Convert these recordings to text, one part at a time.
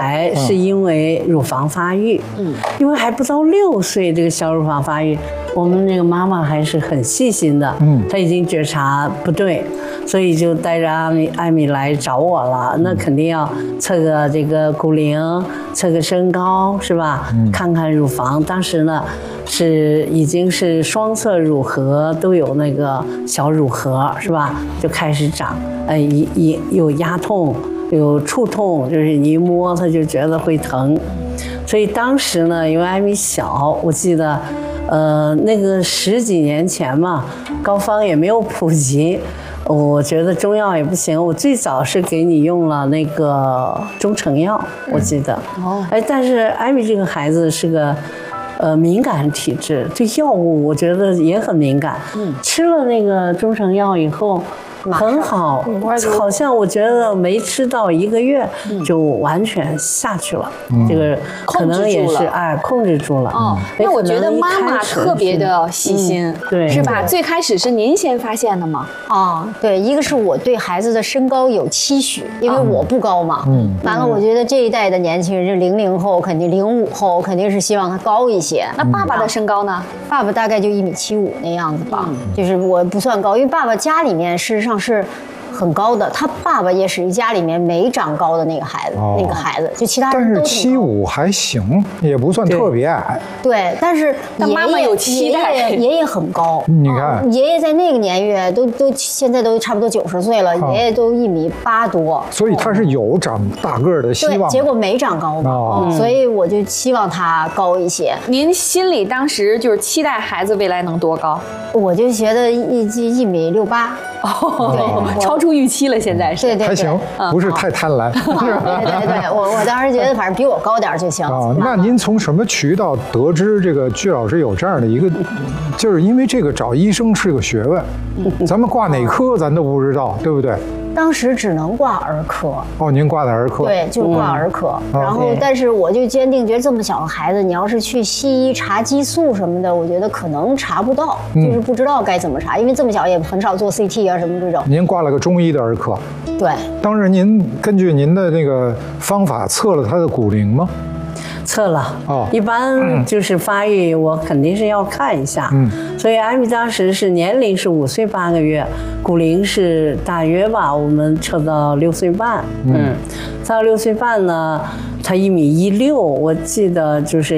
来是因为乳房发育，因为还不到6岁，这个小乳房发育，我们那个妈妈还是很细心的，她已经觉察不对，所以就带着艾米来找我了。那肯定要测个这个骨龄，测个身高，是吧？看看乳房。当时呢已经是双侧乳核都有那个小乳核，是吧？就开始长，有压痛，有触痛，就是你一摸它就觉得会疼。所以当时呢，因为艾米小，我记得。那个10几年前嘛，膏方也没有普及，我觉得中药也不行。我最早是给你用了那个中成药，我记得。但是艾米这个孩子是个敏感体质，对药物我觉得也很敏感。吃了那个中成药以后。很好，好像我觉得没吃到1个月就完全下去了，这个可能也是控制住了。 那我觉得妈妈特别的细心， 对， 是吧？最开始是您先发现的吗？ 对，一个是我对孩子的身高有期许，因为我不高嘛。完了，我觉得这一代的年轻人，这00后肯定05后肯定是希望他高一些。 那爸爸的身高呢？ 爸爸大概就1.75米那样子吧，就是我不算高，因为爸爸家里面事实上是很高的，他爸爸也属于家里面没长高的那个孩子，就其他人都挺高。 但是75还行，也不算特别矮。 对，但是妈妈有期待。 爷爷很高， 你看， 爷爷在那个年月现在都差不多90岁了，爷爷都1.8米多， 所以他是有长大个儿的希望。 对，结果没长高嘛，所以我就期望他高一些。 您心里当时就是期待孩子未来能多高？ 我就觉得1.68米。 对，超出预期了，现在是。 对， 还行，不是太贪婪。 对，我当时觉得反正比我高点就行。 那您从什么渠道得知这个具老师有这样的一个？就是因为这个找医生是个学问，咱们挂哪科咱都不知道，对不对？ 当时只能挂儿科。 您挂的儿科。 对，就挂儿科。然后，但是我就坚定觉得这么小的孩子，你要是去西医查激素什么的，我觉得可能查不到，就是不知道该怎么查，因为这么小也很少做 CT 啊什么这种。 您挂了个中医的儿科。 对。 当时您根据您的那个方法测了他的骨龄吗？ 测了，一般就是发育，我肯定是要看一下。所以艾米当时是年龄是5岁8个月，骨龄是大约吧，我们测到6岁半。到6岁半呢，他1.16米，我记得就是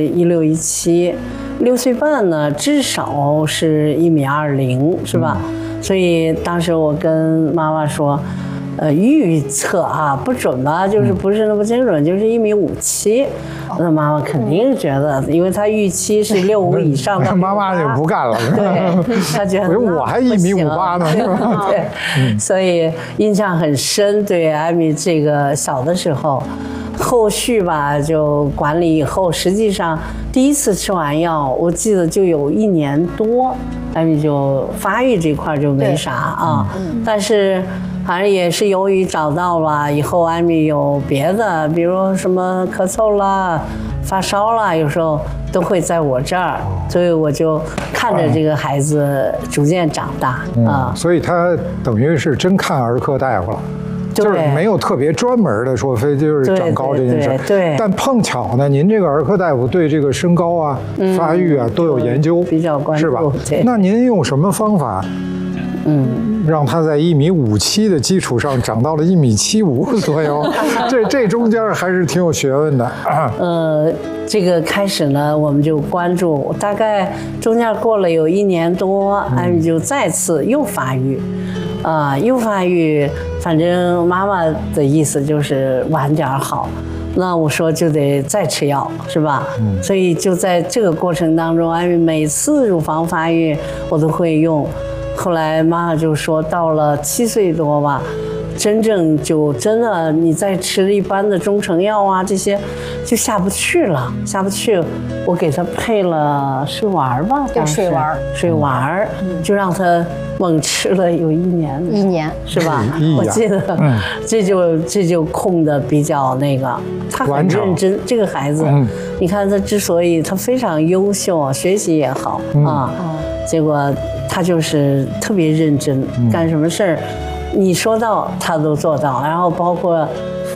16、17。6岁半呢，至少是1.20米，是吧？所以当时我跟妈妈说。预测不准吧，就是不是那么精准，就是1.57米。那妈妈肯定觉得，因为她预期是65以上的。 妈妈就不干了。 对，她觉得我还1.58米呢，是吧？ 对，所以印象很深。对艾米这个小的时候，后续吧就管理以后，实际上第一次吃完药，我记得就有1年多，艾米就发育这块就没啥但是。反正也是由于找到了以后，艾米有别的，比如什么咳嗽啦、发烧啦，有时候都会在我这儿，所以我就看着这个孩子逐渐长大所以他等于是真看儿科大夫了，就是没有特别专门的说非就是长高这件事。 对。 但碰巧呢，您这个儿科大夫对这个身高发育都有研究， 比较关注， 是吧？那您用什么方法？让他在1.57米的基础上长到了1.75米左右，这中间还是挺有学问的。 这个开始呢，我们就关注，大概中间过了有1年多，艾米就再次又发育，又发育，反正妈妈的意思就是晚点好。那我说就得再吃药，是吧？所以就在这个过程当中，艾米每次乳房发育我都会用。后来妈妈就说，到了7岁多吧，真正就真的你再吃一般的中成药这些就下不去了，下不去。我给他配了水丸吧， 对， 水丸，就让他猛吃了有1年，是吧？我记得，这就控的比较那个，他很认真。这个孩子，你看他之所以他非常优秀，学习也好结果。他就是特别认真，干什么事儿，你说到他都做到，然后包括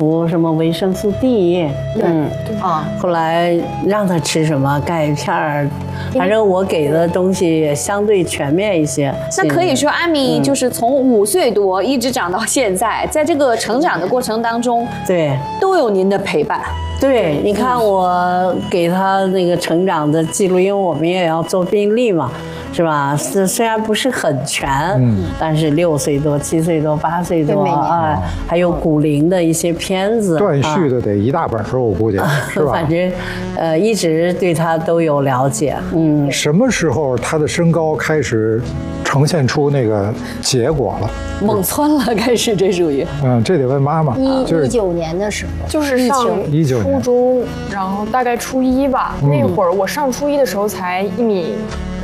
服什么维生素 D， 后来让他吃什么钙片儿，反正我给的东西也相对全面一些。 那可以说艾米就是从5岁多一直长到现在，在这个成长的过程当中， 对， 都有您的陪伴。 对，你看我给他那个成长的记录，因为我们也要做病历嘛，是吧？虽然不是很全，但是6岁多、7岁多、8岁多啊，还有骨龄的一些片子， 断续的得一大本儿，我估计是吧？ 反正一直对他都有了解。 什么时候他的身高开始呈现出那个结果了？ 猛蹿了，开始这属于。 这得问妈妈。就是 19年的时候， 就是上初中，然后大概初1吧。那会儿我上初1的时候才1.6米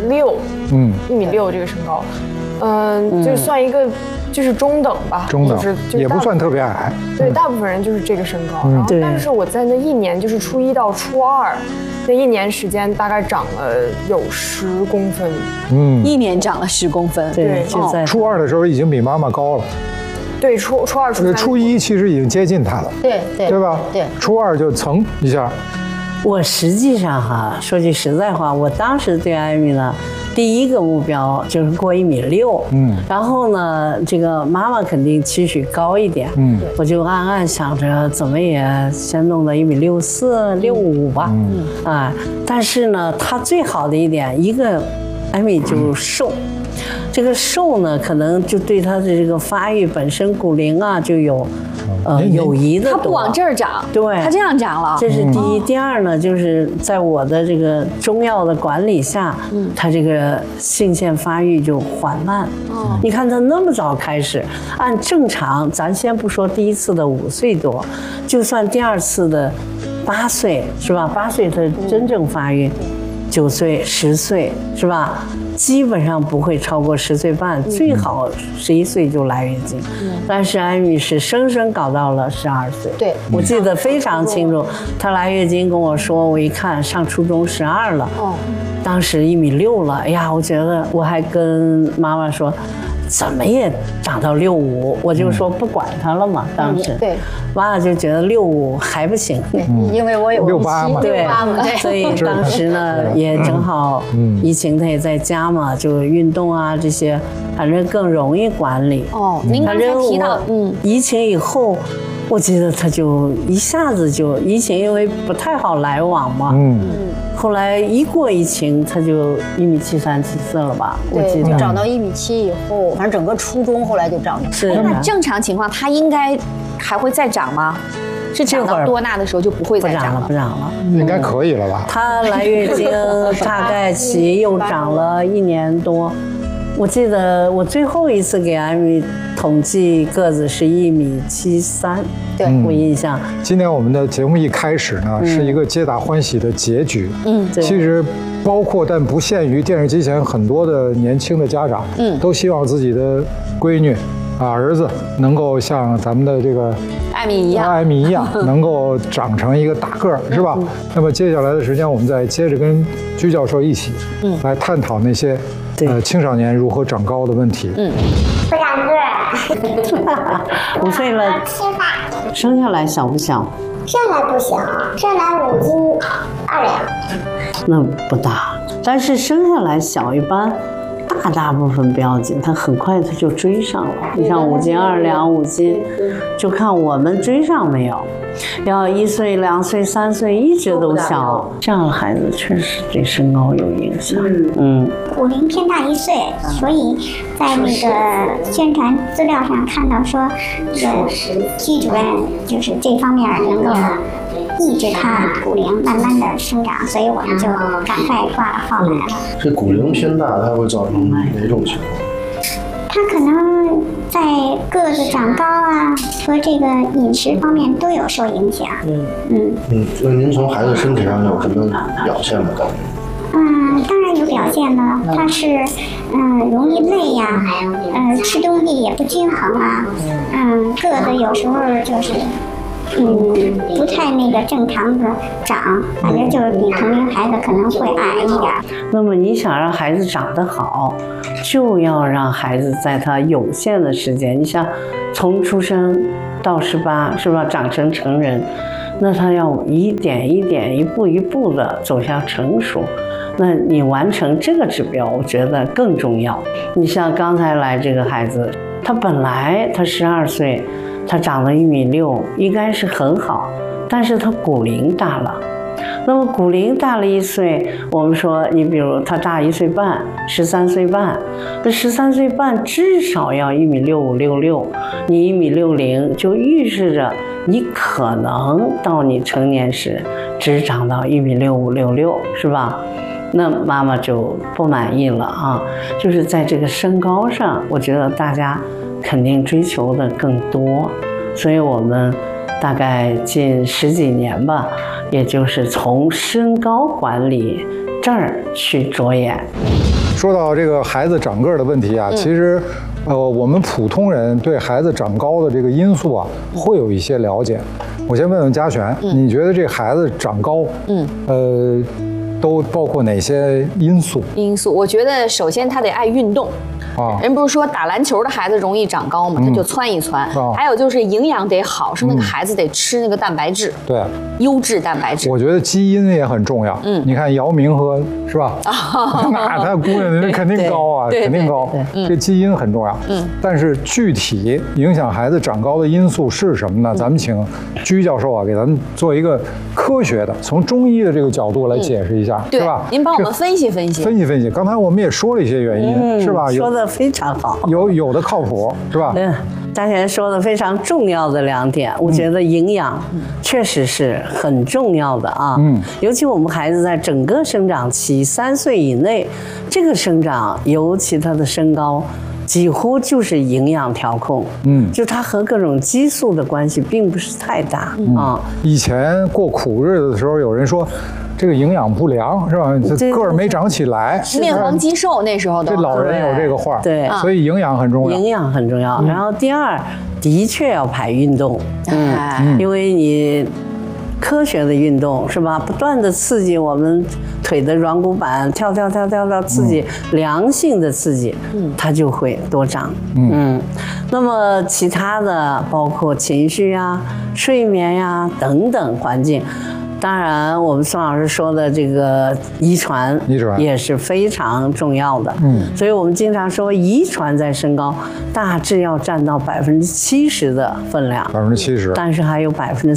，1.6米这个身高，就算一个就是中等吧， 中等， 就是也不算特别矮。 对，大部分人就是这个身高。然后，但是我在那1年，就是初1到初2。那1年时间大概长了有10公分 ，1年长了10公分， 对，就在初2的时候已经比妈妈高了， 对，初2、初3， 初1其实已经接近她了，对吧？ 对， 初2就蹭一下。 我实际上哈，说句实在话，我当时对艾米呢，第一个目标就是过1.6米，然后呢，这个妈妈肯定期许高一点，我就暗暗想着怎么也先弄到1.64米、1.65米吧，但是呢，她最好的一点，一个艾米就瘦。这个瘦呢，可能就对她的这个发育本身骨龄啊就有有益的多。 她不往这儿长， 对， 她这样长了， 这是第一。第二呢，就是在我的这个中药的管理下，她这个性腺发育就缓慢。你看她那么早开始，按正常，咱先不说第一次的5岁多，就算第2次的8岁，是吧？8岁她真正发育，9岁、10岁，是吧？基本上不会超过10岁半，最好11岁就来月经。但是艾米是生生搞到了12岁。 对， 我记得非常清楚，她来月经跟我说，我一看上初中12了，当时1.6米了。哎呀，我觉得我还跟妈妈说，怎么也长到6.5，我就说不管他了嘛。当时， 对， 妈妈就觉得6.5还不行， 因为我有 6.8嘛， 对，所以当时呢也正好，疫情他也在家嘛，就运动啊这些，反正更容易管理。 您刚才提到， 疫情以后。我记得他就一下子就疫情，因为不太好来往嘛。后来一过疫情，他就1.73米、1.74米了吧？我记得长到1.7米以后，反正整个初中后来就长了。 是。 那正常情况，他应该还会再长吗？是长到多大的时候就不会再长了？ 不长了， 应该可以了吧？ 他来月经大概其又长了1年多。我记得我最后一次给艾米统计个子是1.73米，对我印象。 今天我们的节目一开始呢，是一个皆大欢喜的结局。其实包括但不限于电视机前很多的年轻的家长，都希望自己的闺女儿子能够像咱们的这个艾米一样，能够长成一个大个儿，是吧？那么接下来的时间，我们再接着跟居教授一起，来探讨那些青少年如何长高的问题。 不长个儿。 5岁了，生下来小不小？ 生来不小，生来5斤2两。 那不大，但是生下来小一般。大部分不要紧，他很快他就追上了。你像5斤2两、5斤，就看我们追上没有。要1岁、2岁、3岁一直都小，这样的孩子确实对身高有影响。 骨龄偏大1岁，所以在那个宣传资料上看到说，这个居主任就是这方面能够抑制他骨龄慢慢的生长，所以我们就赶快挂了号来了。 这骨龄偏大，它会造成哪种情况？ 他可能在个子长高啊和这个饮食方面都有受影响。 那您从孩子身体上有什么表现吗？ 当然有表现了，他是容易累呀，吃东西也不均衡啊，个子有时候就是不太那个正常的长，反正就是比同龄孩子可能会矮一点。 那么你想让孩子长得好，就要让孩子在他有限的时间，你想从出生到18，是吧？长成成人，那他要一点一点、一步一步的走向成熟。那你完成这个指标，我觉得更重要。你像刚才来这个孩子，他本来他12岁，他长了1.6米，应该是很好，但是他骨龄大了。那么骨龄大了1岁，我们说你比如他大1岁半，13岁半，那13岁半至少要1.65米66，你1.60米就预示着你可能到你成年时只长到1.65米66，是吧？那妈妈就不满意了啊！就是在这个身高上，我觉得大家肯定追求的更多，所以我们大概近10几年吧，也就是从身高管理这儿去着眼。 说到这个孩子长个儿的问题啊，其实，我们普通人对孩子长高的这个因素啊，会有一些了解。我先问问嘉璇，你觉得这孩子长高，都包括哪些因素？ 我觉得首先他得爱运动。人不是说打篮球的孩子容易长高吗？他就窜一窜。还有就是营养得好，是那个孩子得吃那个蛋白质， 对， 优质蛋白质。 我觉得基因也很重要。你看姚明和是吧？那他姑娘那肯定高啊，肯定高。这基因很重要。但是具体影响孩子长高的因素是什么呢？咱们请居教授啊，给咱们做一个科学的，从中医的这个角度来解释一下，是吧？ 您帮我们分析分析。 分析。刚才我们也说了一些原因，是吧？ 说的非常好， 有的靠谱，是吧？ 嘉璇说的非常重要的2点，我觉得营养确实是很重要的啊。尤其我们孩子在整个生长期3岁以内，这个生长，尤其他的身高，几乎就是营养调控。就它和各种激素的关系并不是太大啊。 以前过苦日子的时候，有人说，这个营养不良是吧？这个儿没长起来， 面黄肌瘦那时候的。 这老人有这个话， 对， 所以营养很重要。 营养很重要。然后第2，的确要排运动，因为你科学的运动是吧？不断的刺激我们腿的软骨板，跳，刺激良性的刺激，它就会多长。那么其他的包括情绪啊、睡眠呀等等环境。当然，我们宋老师说的这个遗传也是非常重要的。所以我们经常说，遗传在身高大致要占到70%的分量 ，70%， 但是还有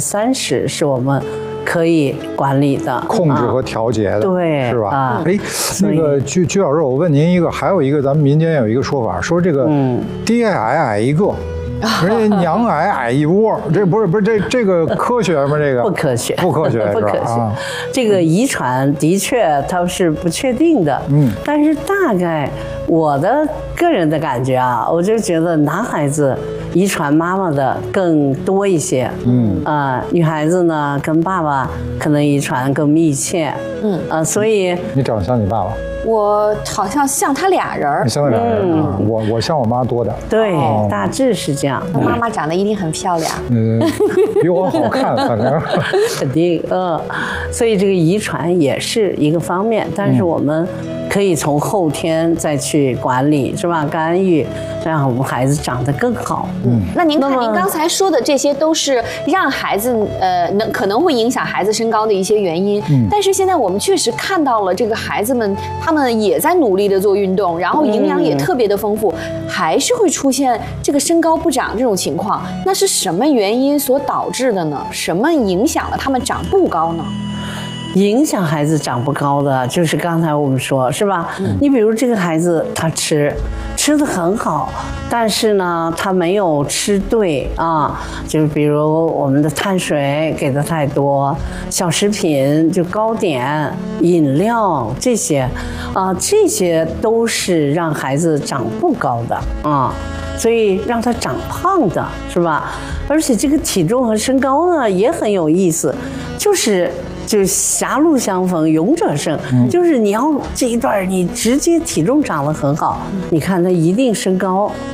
30%是我们可以管理的、 控制和调节的， 对， 是吧？那个居老师，我问您一个，还有一个咱们民间有一个说法，说这个爹矮一个。人家娘矮一窝，这不是这个科学吗？这个不科学， 不科学。 这个遗传的确它是不确定的，但是大概我的个人的感觉啊，我就觉得男孩子遗传妈妈的更多一些，女孩子呢跟爸爸可能遗传更密切，所以你长得像你爸爸。 我好像像他俩人， 像他俩人，我像我妈多点。 对，大致是这样。 妈妈长得一定很漂亮， 比我好看，反正肯定，所以这个遗传也是一个方面，但是我们可以从后天再去管理，是吧？干预，让我们孩子长得更好。 那您看，您刚才说的这些都是让孩子可能会影响孩子身高的一些原因，但是现在我们确实看到了这个孩子们，他们也在努力的做运动，然后营养也特别的丰富，还是会出现这个身高不长这种情况。那是什么原因所导致的呢？什么影响了他们长不高呢？ 影响孩子长不高的，就是刚才我们说，是吧？你比如这个孩子，他吃得很好，但是呢，他没有吃对啊，就是比如我们的碳水给的太多，小食品就糕点、饮料这些，这些都是让孩子长不高的啊。所以让他长胖的是吧？而且这个体重和身高呢也很有意思，就是狭路相逢勇者胜，就是你要这一段你直接体重长得很好，你看他一定身高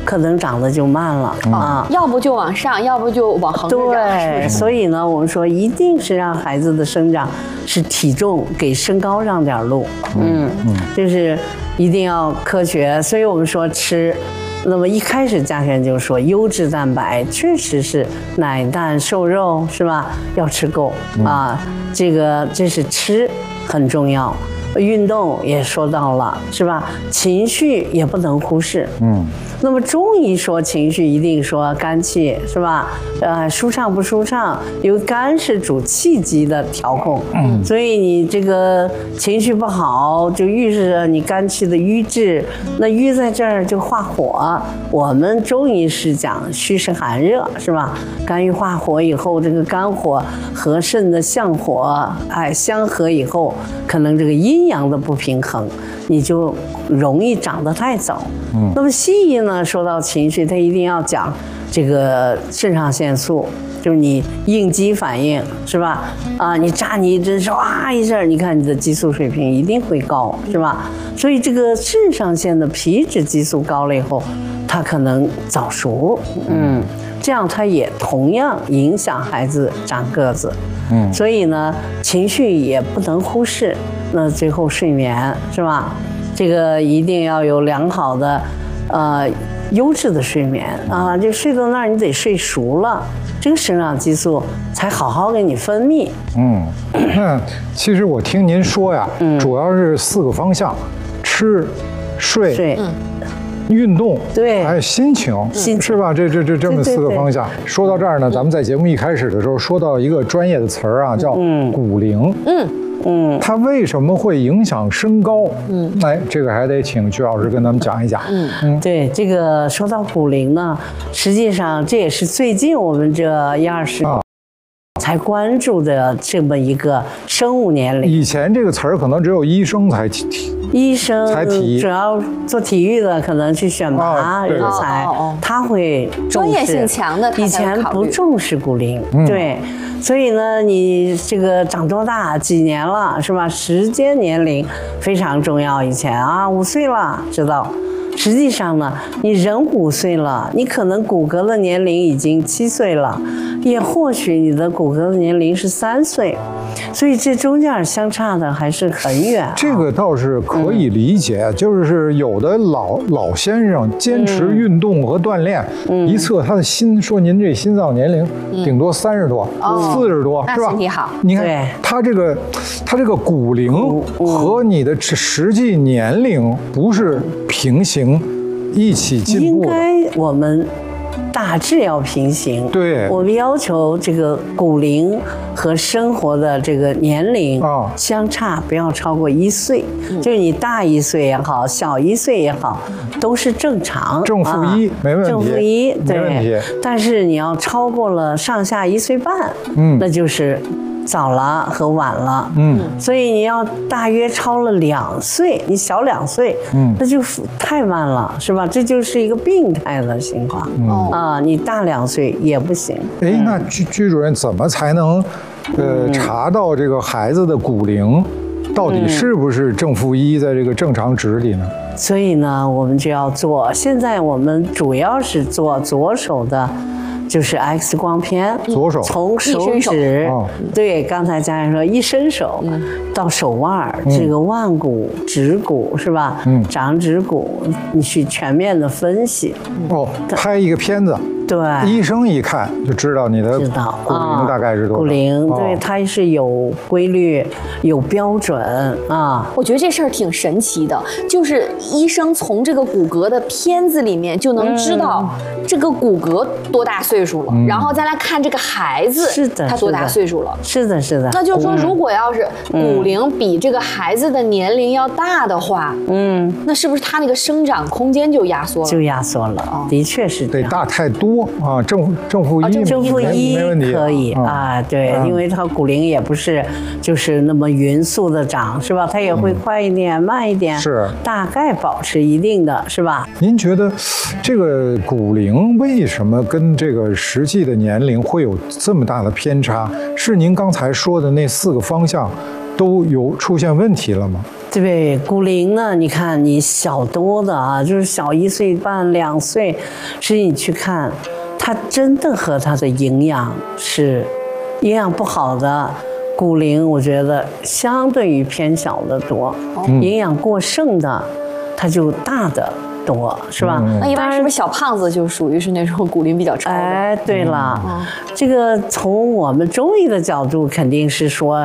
可能长得就慢了啊。 要不就往上，要不就往横着长。 对，所以呢，我们说一定是让孩子的生长是体重给身高让点路，就是一定要科学。所以我们说吃。那么一开始嘉轩就说，优质蛋白确实是奶蛋瘦肉是吧？要吃够啊，这是吃很重要。运动也说到了是吧？情绪也不能忽视。那么中医说情绪一定说肝气是吧？舒畅不舒畅，因为肝是主气机的调控。所以你这个情绪不好，就预示着你肝气的瘀滞。那瘀在这儿就化火。我们中医是讲虚实寒热是吧？肝郁化火以后，这个肝火和肾的相火相合以后，可能这个阴阳的不平衡，你就容易长得太早。那么西医呢，说到情绪，它一定要讲这个肾上腺素，就是你应激反应是吧？你扎你一针，唰一阵，你看你的激素水平一定会高是吧？所以这个肾上腺的皮质激素高了以后，它可能早熟，这样它也同样影响孩子长个子。所以呢，情绪也不能忽视。那最后睡眠是吧？这个一定要有良好的，优质的睡眠啊！就睡到那儿，你得睡熟了，这个生长激素才好好给你分泌。 那其实我听您说呀，主要是4个方向：吃、睡、运动， 对， 还有心情，是吧？这么4个方向。说到这儿呢，咱们在节目一开始的时候说到一个专业的词儿啊，叫骨龄。它为什么会影响身高？这个还得请曲老师跟咱们讲一讲。 对，这个说到骨龄呢，实际上这也是最近我们这10-20年才关注的这么一个生物年龄。 以前这个词儿可能只有医生才提。 医生主要做体育的，可能去选拔人才，他会重视专业性强的， 以前不重视骨龄，对，所以呢，你这个长多大几年了是吧？时间年龄非常重要。以前5岁了知道，实际上呢，你人5岁了，你可能骨骼的年龄已经7岁了，也或许你的骨骼的年龄是3岁。所以这中间相差的还是很远。 这个倒是可以理解，就是有的老先生坚持运动和锻炼，一测他的心，说您这心脏年龄顶多30多、40多，是吧？ 身体好。 你看他这个骨龄和你的实际年龄不是平行一起进步的。 应该我们大致要平行。 对， 我们要求这个骨龄和生活的这个年龄相差不要超过1岁，就是你大1岁也好，小1岁也好，都是正常。 正负1没问题。 正负1对，但是你要超过了上下1岁半，那就是早了和晚了，所以你要大约超了2岁，你小2岁，那就太慢了，是吧？这就是一个病态的情况，你大2岁也不行。 那居主任怎么才能，查到这个孩子的骨龄到底是不是正负1在这个正常值里呢？ 所以呢，我们就要做，现在我们主要是做左手的。就是 X 光片， 左手从手指，对，刚才家人说一伸手到手腕，这个腕骨、指骨是吧？掌指骨，你去全面的分析。 拍一个片子。 对， 医生一看就知道你的骨龄大概是多少。 骨龄，对，它是有规律、有标准啊。 我觉得这事儿挺神奇的，就是医生从这个骨骼的片子里面就能知道这个骨骼多大岁数了，然后再来看这个孩子是的他多大岁数了。 是的，是的。 那就是说，如果要是骨龄比这个孩子的年龄要大的话，那是不是他那个生长空间就压缩了？ 就压缩了，的确是得大太多。正负1， 正负1 没问题， 可以对，因为它骨龄也不是就是那么匀速的长，是吧？它也会快一点、慢一点， 是大概保持一定的，是吧？ 您觉得这个骨龄为什么跟这个实际的年龄会有这么大的偏差？是您刚才说的那4个方向都有出现问题了吗？ 对，骨龄呢，你看你小多的啊，就是小1岁半、2岁，实际你去看，它真的和它的营养不好的骨龄，我觉得相对于偏小的多，营养过剩的，它就大的多，是吧？ 那一般是不是小胖子就属于是那种骨龄比较超的？ 哎，对了，这个从我们中医的角度肯定是说